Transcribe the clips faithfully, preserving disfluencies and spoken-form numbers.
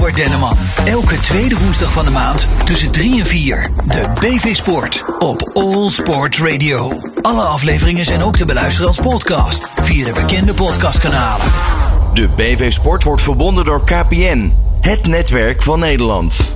Robert Denneman. Elke tweede woensdag van de maand tussen drie en vier. De B V Sport op All Sports Radio. Alle afleveringen zijn ook te beluisteren als podcast via de bekende podcastkanalen. De B V Sport wordt verbonden door K P N, het netwerk van Nederland.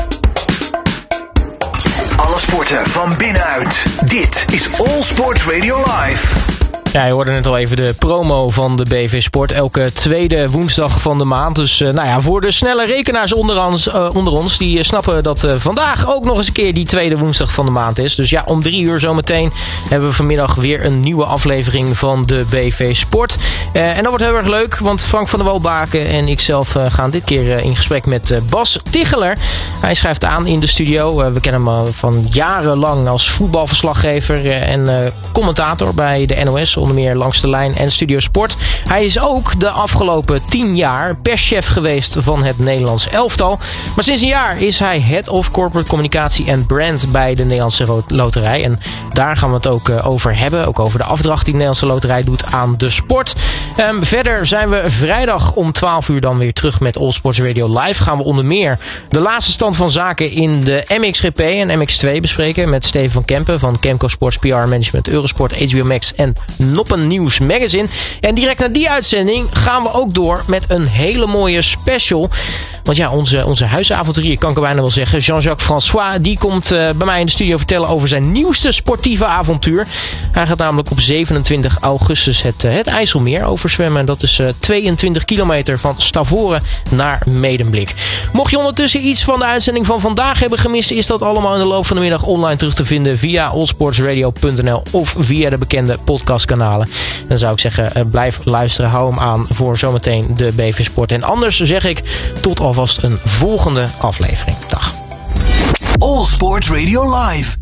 Alle sporten van binnenuit. Dit is All Sports Radio Live. Ja, je hoorde net al even de promo van de B V Sport. Elke tweede woensdag van de maand. Dus uh, nou ja, voor de snelle rekenaars onder ons, uh, onder ons die uh, snappen dat uh, vandaag ook nog eens een keer die tweede woensdag van de maand is. Dus ja, om drie uur zometeen hebben we vanmiddag weer een nieuwe aflevering van de B V Sport. Uh, en dat wordt heel erg leuk, want Frank van der Wouwbaken en ikzelf uh, gaan dit keer uh, in gesprek met uh, Bas Ticheler. Hij schrijft aan in de studio. Uh, we kennen hem uh, van jarenlang als voetbalverslaggever uh, en uh, commentator bij de N O S. Onder meer Langs de Lijn en Studio Sport. Hij is ook de afgelopen tien jaar perschef geweest van het Nederlands elftal. Maar sinds een jaar is hij Head of Corporate Communicatie en Brand bij de Nederlandse Loterij. En daar gaan we het ook uh, over hebben. Ook over de afdracht die de Nederlandse Loterij doet aan de sport. Um, verder zijn we vrijdag om twaalf uur dan weer terug met All Sports Radio Live. Gaan we onder meer de laatste stand van zaken in de M X G P en M X twee bespreken met Steven van Kempen van Kemco Sports P R Management, Eurosport, H B O Max en Noppen Nieuws Magazine. En direct na die uitzending gaan we ook door met een hele mooie special. Want ja, onze, onze huisavonturier, kan ik er bijna wel zeggen, Jean-Jacques François, die komt uh, bij mij in de studio vertellen over zijn nieuwste sportieve avontuur. Hij gaat namelijk op zevenentwintig augustus het, uh, het IJsselmeer overzwemmen. Dat is uh, tweeëntwintig kilometer van Stavoren naar Medemblik. Mocht je ondertussen iets van de uitzending van vandaag hebben gemist, is dat allemaal in de loop van de middag online terug te vinden via allsportsradio punt n l of via de bekende podcastkanalen. Dan zou ik zeggen, uh, blijf luisteren, hou hem aan voor zometeen de B V Sport. En anders zeg ik tot alvast een volgende aflevering. Dag. All Sports Radio Live.